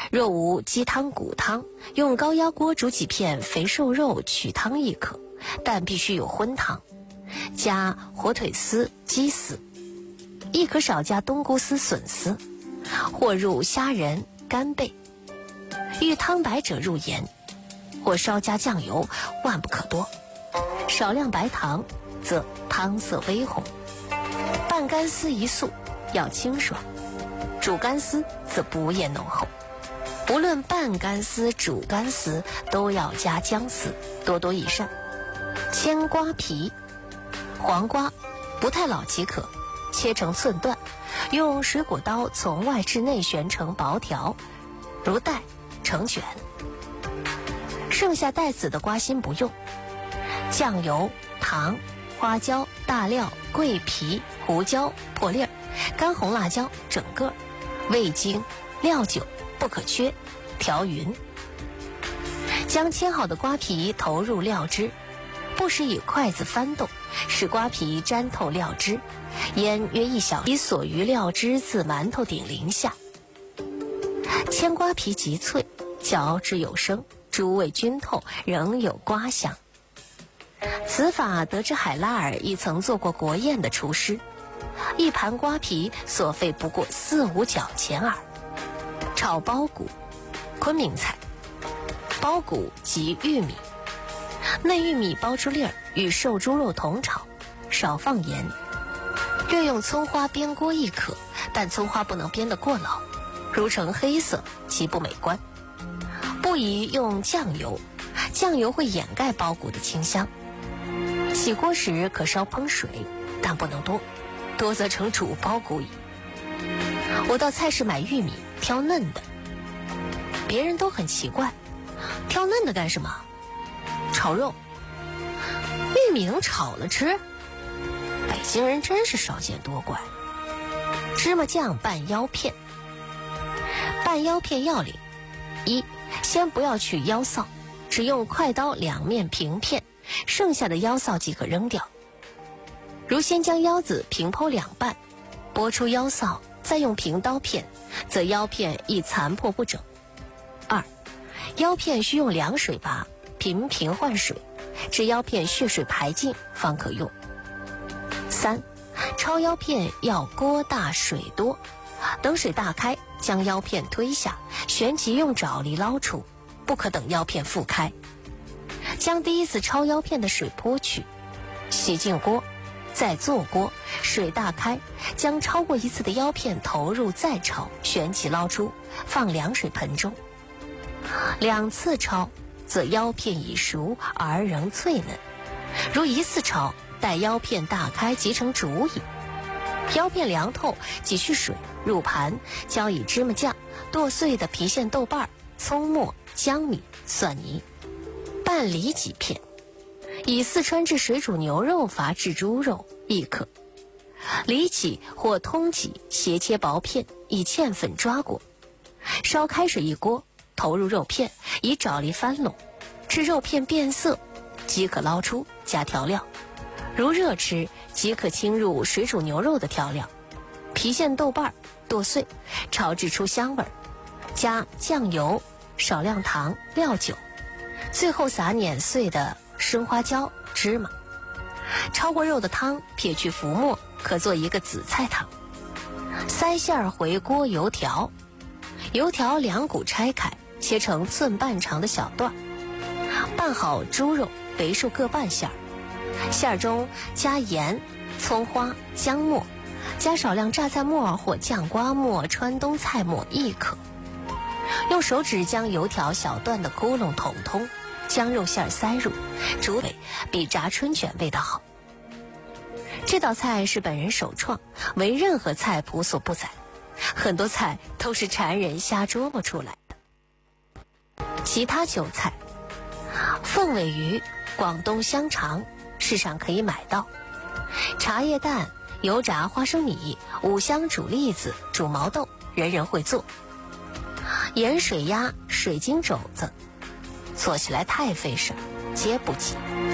若无鸡汤、骨汤，用高压锅煮几片肥瘦肉取汤亦可，但必须有荤汤，加火腿丝、鸡丝，亦可少加冬菇丝、笋丝，或入虾仁、干贝。遇汤白者入盐，或稍加酱油，万不可多。少量白糖，则汤色微红。拌干丝一素，要清爽；煮干丝则不厌浓厚。无论拌干丝、煮干丝，都要加姜丝，多多益善。牵瓜皮，黄瓜不太老即可，切成寸段，用水果刀从外至内旋成薄条，如带成卷。剩下带籽的瓜心不用。酱油、糖、花椒、大料、桂皮、胡椒破粒儿，干红辣椒整个，味精、料酒不可缺，调匀。将切好的瓜皮投入料汁，不时以筷子翻动，使瓜皮沾透料汁，腌约1小时，以所余料汁自馒头顶淋下。牵瓜皮极脆，嚼之有声，诸味均透，仍有瓜香。此法得知海拉尔亦曾做过国宴的厨师，一盘瓜皮所费不过4、5角钱耳。炒苞谷，昆明菜。苞谷即玉米，内玉米剥出粒儿，与瘦猪肉同炒，少放盐，略用葱花煸锅亦可，但葱花不能煸得过老，如成黑色，其不美观。不宜用酱油，酱油会掩盖苞谷的清香。起锅时可稍烹水，但不能多，多则成煮苞谷矣。我到菜市买玉米，挑嫩的。别人都很奇怪，挑嫩的干什么？炒肉。玉米能炒了吃？北京人真是少见多怪。芝麻酱拌腰片。拌腰片要领：一，先不要去腰臊，只用快刀两面平片，剩下的腰臊即可扔掉。如先将腰子平剖两半，剥出腰臊，再用平刀片，则腰片易残破不整。二，腰片需用凉水拔，频频换水，至腰片血水排尽方可用。三，焯腰片要锅大水多，等水大开，将腰片推下，旋即用爪力捞出，不可等腰片复开。将第一次焯腰片的水泼去，洗净锅，再坐锅，水大开，将焯过一次的腰片投入再焯，旋即捞出，放凉水盆中。2次焯，则腰片已熟而仍脆嫩；如1次焯，待腰片大开即成煮矣。腰片凉透，挤去水，入盘，浇以芝麻酱、剁碎的郫县豆瓣、葱末、姜米、蒜泥。拌里脊片，以四川制水煮牛肉法制猪肉亦可。里脊或通脊斜切薄片，以芡粉抓过，烧开水一锅，投入肉片，以爪力翻拢，至肉片变色，即可捞出，加调料。如热吃，即可倾入水煮牛肉的调料，郫县豆瓣剁碎，炒至出香味，加酱油、少量糖、料酒，最后撒碾碎的生花椒、芝麻。焯过肉的汤撇去浮沫，可做一个紫菜汤。塞馅回锅油条，油条2股拆开，切成寸半长的小段，拌好猪肉，肥瘦各半馅儿，馅中加盐、葱花、姜末，加少量榨菜末或酱瓜末、川东菜末亦可。用手指将油条小段的窟窿捅通，将肉馅塞入，煮味比炸春卷味道好。这道菜是本人首创，为任何菜谱所不载，很多菜都是馋人瞎琢磨出来的。其他酒菜，凤尾鱼、广东香肠，市上可以买到。茶叶蛋、油炸花生米、五香煮栗子、煮毛豆，人人会做。盐水鸭、水晶肘子，做起来太费事，皆不急。